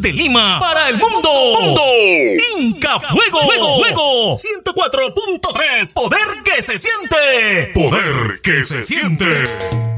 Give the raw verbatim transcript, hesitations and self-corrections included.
desde Lima para el mundo. Mundo. Inca Fuego. Fuego. Fuego. ciento cuatro punto tres. Poder que se siente. Poder que se siente.